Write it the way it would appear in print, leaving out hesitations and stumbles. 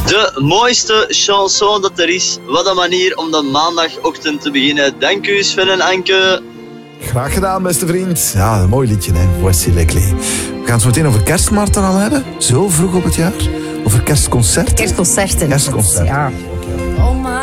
De mooiste chanson dat er is. Wat een manier om de maandagochtend te beginnen. Dank u, Sven en Anke. Graag gedaan, beste vriend. Ja, een mooi liedje, hè. Voici les clés. We gaan het zo meteen over kerstmarkten al hebben. Zo vroeg op het jaar. Over kerstconcerten. Kerstconcerten. Kerstconcerten. Ja.